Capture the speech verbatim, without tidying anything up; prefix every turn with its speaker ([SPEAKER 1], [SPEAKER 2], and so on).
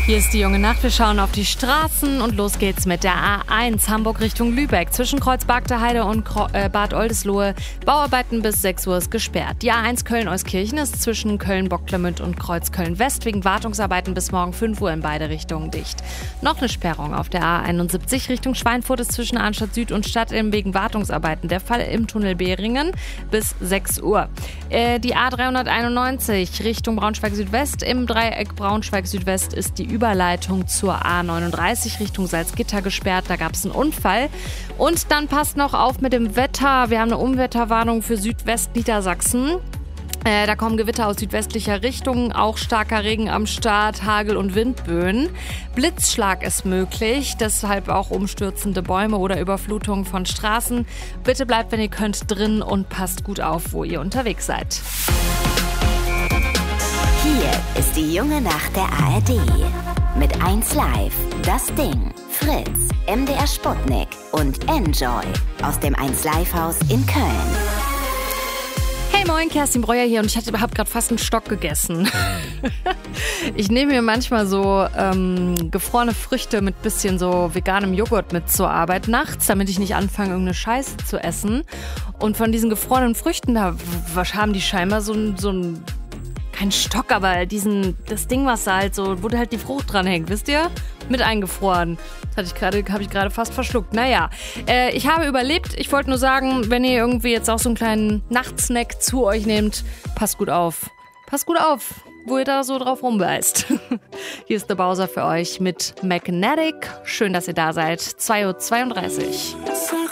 [SPEAKER 1] Hier ist die junge Nacht. Wir schauen auf die Straßen und los geht's mit der A eins Hamburg Richtung Lübeck. Zwischen Kreuz Bargteheide und Bad Oldesloe. Bauarbeiten bis sechs Uhr ist gesperrt. Die A eins Köln-Euskirchen ist zwischen Köln-Bocklemünd und Kreuz Köln-West wegen Wartungsarbeiten bis morgen fünf Uhr in beide Richtungen dicht. Noch eine Sperrung auf der A einundsiebzig Richtung Schweinfurt ist zwischen Arnstadt Süd und Stadtilm wegen Wartungsarbeiten. Der Fall im Tunnel Behringen bis sechs Uhr. Äh, die A dreihunderteinundneunzig Richtung Braunschweig-Südwest. Im Dreieck Braunschweig-Südwest ist die Überleitung zur A neununddreißig Richtung Salzgitter gesperrt. Da gab es einen Unfall. Und dann passt noch auf mit dem Wetter. Wir haben eine Unwetterwarnung für Südwestniedersachsen. Äh, da kommen Gewitter aus südwestlicher Richtung, auch starker Regen am Start, Hagel und Windböen. Blitzschlag ist möglich, deshalb auch umstürzende Bäume oder Überflutung von Straßen. Bitte bleibt, wenn ihr könnt, drin und passt gut auf, wo ihr unterwegs seid.
[SPEAKER 2] Hier ist die junge Nacht der A R D. Mit eins Live, Das Ding, Fritz, M D R Sputnik und Enjoy aus dem eins Live Haus in Köln.
[SPEAKER 1] Hey moin, Kerstin Breuer hier und ich habe gerade fast einen Stock gegessen. Ich nehme mir manchmal so ähm, gefrorene Früchte mit bisschen so veganem Joghurt mit zur Arbeit nachts, damit ich nicht anfange, irgendeine Scheiße zu essen. Und von diesen gefrorenen Früchten, da haben die scheinbar so ein, so ein kein Stock, aber diesen, das Ding, was da halt so, wo da halt die Frucht dran hängt, wisst ihr? Mit eingefroren. Das hatte ich gerade, habe ich gerade fast verschluckt. Naja, äh, ich habe überlebt. Ich wollte nur sagen, wenn ihr irgendwie jetzt auch so einen kleinen Nachtsnack zu euch nehmt, passt gut auf. Passt gut auf, wo ihr da so drauf rumbeißt. Hier ist der Bowser für euch mit Magnetic. Schön, dass ihr da seid. zwei Uhr zweiunddreißig.